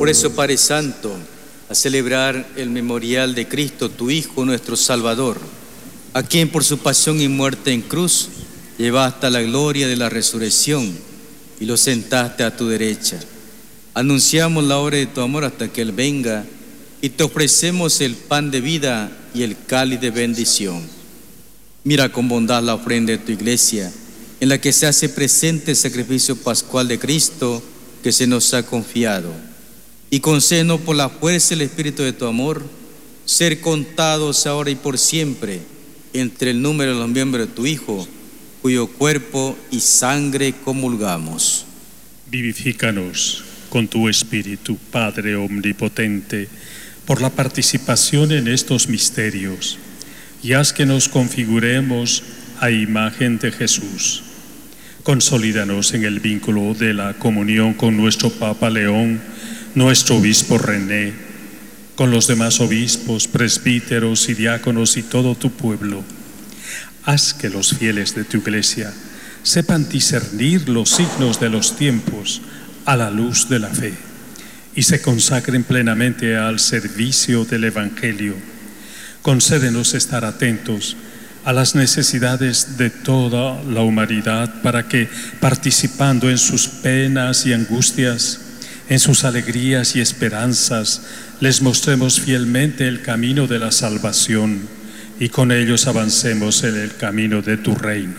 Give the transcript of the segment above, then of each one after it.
Por eso, Padre Santo, a celebrar el memorial de Cristo, tu Hijo, nuestro Salvador, a quien por su pasión y muerte en cruz llevaste a la gloria de la resurrección y lo sentaste a tu derecha. Anunciamos la obra de tu amor hasta que Él venga y te ofrecemos el pan de vida y el cáliz de bendición. Mira con bondad la ofrenda de tu iglesia, en la que se hace presente el sacrificio pascual de Cristo que se nos ha confiado. Y concédenos por la fuerza y el espíritu de tu amor, ser contados ahora y por siempre entre el número de los miembros de tu Hijo, cuyo cuerpo y sangre comulgamos. Vivifícanos con tu Espíritu, Padre omnipotente, por la participación en estos misterios, y haz que nos configuremos a imagen de Jesús. Consolídanos en el vínculo de la comunión con nuestro Papa León, nuestro obispo René, con los demás obispos, presbíteros y diáconos y todo tu pueblo. Haz que los fieles de tu iglesia sepan discernir los signos de los tiempos a la luz de la fe y se consagren plenamente al servicio del Evangelio. Concédenos estar atentos a las necesidades de toda la humanidad para que, participando en sus penas y angustias, en sus alegrías y esperanzas, les mostremos fielmente el camino de la salvación y con ellos avancemos en el camino de tu reino.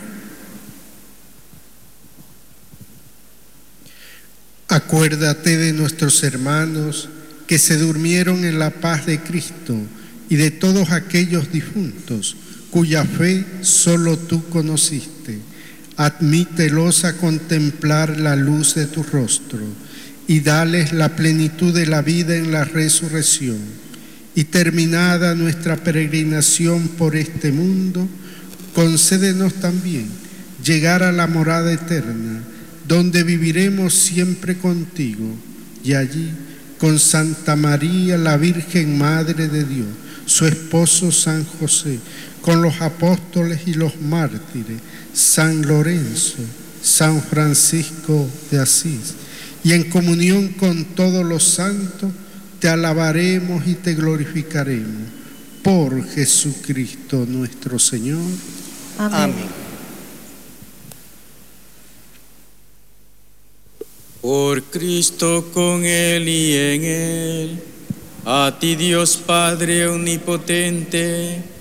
Acuérdate de nuestros hermanos que se durmieron en la paz de Cristo y de todos aquellos difuntos cuya fe solo tú conociste. Admítelos a contemplar la luz de tu rostro y dales la plenitud de la vida en la resurrección. Y terminada nuestra peregrinación por este mundo, concédenos también llegar a la morada eterna, donde viviremos siempre contigo, y allí, con Santa María, la Virgen Madre de Dios, su esposo San José, con los apóstoles y los mártires, San Lorenzo, San Francisco de Asís, y en comunión con todos los santos, te alabaremos y te glorificaremos. Por Jesucristo nuestro Señor. Amén. Por Cristo, con Él y en Él, a ti Dios Padre omnipotente,